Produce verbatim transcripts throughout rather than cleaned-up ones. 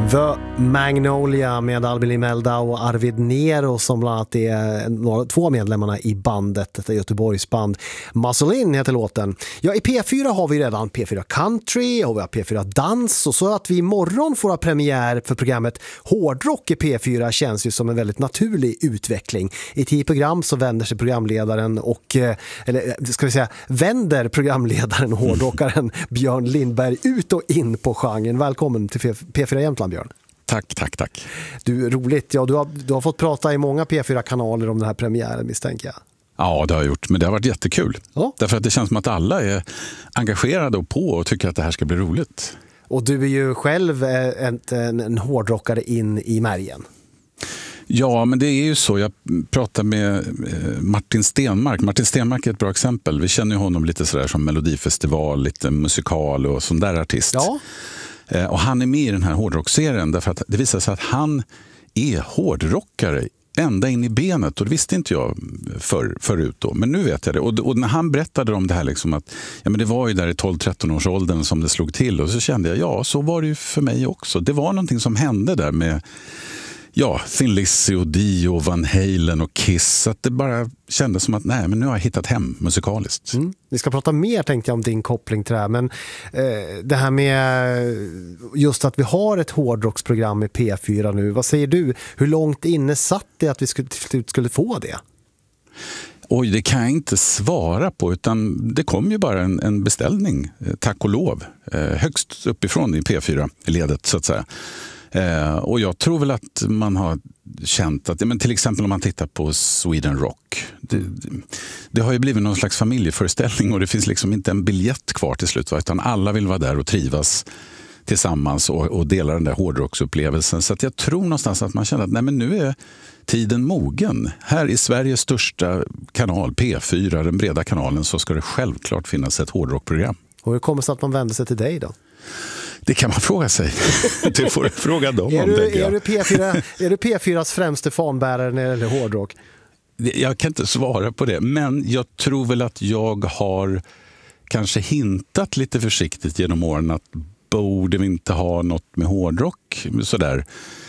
The Magnolia med Albin Limelda och Arvid Nero som bland annat är några, två medlemmarna i bandet, detta Göteborgs band. Muscle In heter låten. Ja, i P fyra har vi redan P fyra Country och vi har P fyra Dans, och så att vi imorgon får ha premiär för programmet Hårdrock i P fyra känns ju som en väldigt naturlig utveckling. I tio program så vänder sig programledaren och, eller ska vi säga, vänder programledaren och hårdrockaren Björn Lindberg ut och in på genren. Välkommen till P fyra Jämtland, Björn. Tack, tack, tack. Du, roligt. Ja, du har, du har fått prata i många P fyra-kanaler om den här premiären, misstänker jag. Ja, det har jag gjort, men det har varit jättekul. Ja. Därför att det känns som att alla är engagerade och på och tycker att det här ska bli roligt. Och du är ju själv en, en, en hårdrockare in i märgen. Ja, men det är ju så. Jag pratar med Martin Stenmark. Martin Stenmark är ett bra exempel. Vi känner ju honom lite sådär som Melodifestival, lite musikal och sån där artist. Ja. Och han är med i den här hårdrockserien därför att det visar sig att han är hårdrockare ända in i benet, och det visste inte jag för, förut då. Men nu vet jag det. Och, och när han berättade om det här liksom att ja, men det var ju där i tolv tretton års åldern som det slog till, och så kände jag, ja, så var det ju för mig också. Det var någonting som hände där med ja, Thin Lizzy och Dio, Van Halen och Kiss, att det bara kändes som att nej, men nu har jag hittat hem musikaliskt. Mm. Vi ska prata mer, tänkte jag, om din koppling till det här, men eh, det här med just att vi har ett hårdrocksprogram i P fyra nu, vad säger du? Hur långt inne satt det att vi skulle, till slut skulle få det? Oj, det kan jag inte svara på, utan det kom ju bara en, en beställning, tack och lov, eh, högst uppifrån i P fyra-ledet så att säga. Eh, och jag tror väl att man har känt att, men till exempel om man tittar på Sweden Rock, det, det, det har ju blivit någon slags familjeföreställning, och det finns liksom inte en biljett kvar till slut, utan alla vill vara där och trivas tillsammans och, och dela den där hårdrocksupplevelsen. Så att jag tror någonstans att man känner att nej, men nu är tiden mogen. Här i Sveriges största kanal, P fyra, den breda kanalen, så ska det självklart finnas ett hårdrockprogram. Och hur kommer det sig att man vänder sig till dig då? Det kan man fråga sig. Det får du fråga dem är om. Du, är, du P fyra, är du P fyras främste fanbärare när det gäller hårdrock? Jag kan inte svara på det, men jag tror väl att jag har kanske hintat lite försiktigt genom åren att borde vi inte ha något med hårdrock sådär.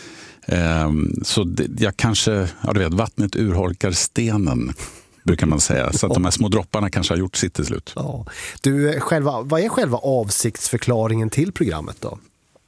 Um, så det, jag kanske, ja du vet, vattnet urholkar stenen, brukar man säga. Så att de här små dropparna kanske har gjort sitt till slut. Ja. Du, själva, vad är själva avsiktsförklaringen till programmet då?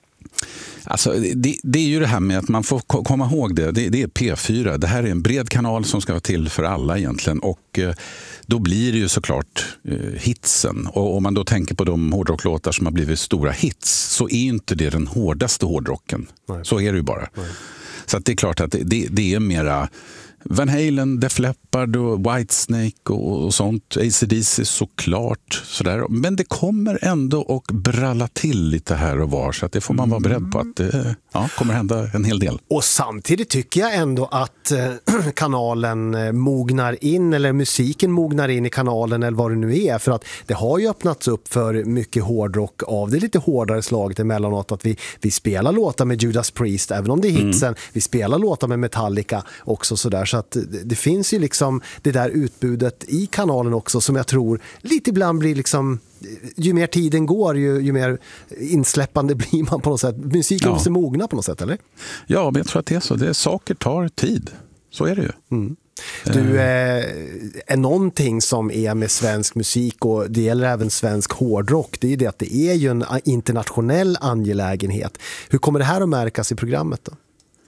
Alltså, det, det är ju det här med att man får komma ihåg det. det. Det är P fyra. Det här är en bred kanal som ska vara till för alla egentligen. Och eh, då blir det ju såklart eh, hitsen. Och om man då tänker på de hårdrocklåtar som har blivit stora hits, så är inte det den hårdaste hårdrocken. Nej. Så är det ju bara. Nej. Så att det är klart att det, det är mera Van Halen, Def Leppard och Whitesnake och, och sånt. A C D C såklart. Sådär. Men det kommer ändå att bralla till lite här och var, så att det får man vara beredd på att det ja, kommer hända en hel del. Och samtidigt tycker jag ändå att eh, kanalen eh, mognar in, eller musiken mognar in i kanalen, eller vad det nu är. För att det har ju öppnats upp för mycket hårdrock av det lite hårdare slaget emellanåt, att vi, vi spelar låtar med Judas Priest, även om det är hitsen. Mm. Vi spelar låtar med Metallica också sådär. Så att det finns ju liksom det där utbudet i kanalen också, som jag tror lite ibland blir liksom, ju mer tiden går, ju, ju mer insläppande blir man på något sätt. Musiken ja. måste mogna på något sätt, eller? Ja, men jag tror att det är så. Det är, saker tar tid. Så är det ju. Mm. Du, eh, är någonting som är med svensk musik, och det gäller även svensk hårdrock, det är det att det är ju en internationell angelägenhet. Hur kommer det här att märkas i programmet då?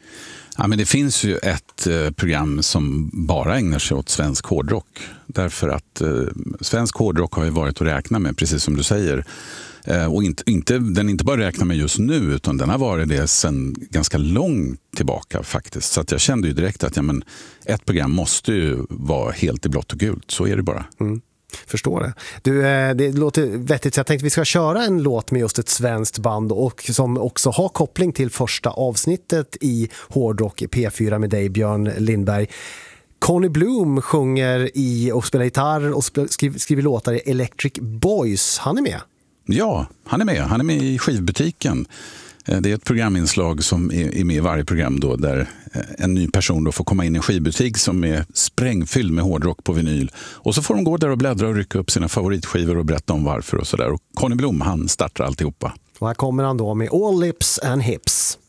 Ja, men det finns ju ett eh, program som bara ägnar sig åt svensk hårdrock. Därför att eh, svensk hårdrock har ju varit att räkna med, precis som du säger. Eh, och inte, inte, den inte bara räknar med just nu, utan den har varit det sedan ganska långt tillbaka faktiskt. Så att jag kände ju direkt att ja, men ett program måste ju vara helt i blått och gult. Så är det bara. Mm. Förstår det. Du, det låter vettigt, så jag tänkte att vi ska köra en låt med just ett svenskt band, och som också har koppling till första avsnittet i Hårdrock i P fyra med dig, Björn Lindberg. Conny Bloom sjunger i och spelar gitarr och skriver, skriver låtar i Electric Boys. Han är med? Ja, han är med. Han är med i skivbutiken. Det är ett programinslag som är med i varje program då, där en ny person då får komma in i en skivbutik som är sprängfylld med hårdrock på vinyl. Och så får de gå där och bläddra och rycka upp sina favoritskivor och berätta om varför och sådär. Och Conny Bloom, han startar alltihopa. Och här kommer han då med All Lips and Hips.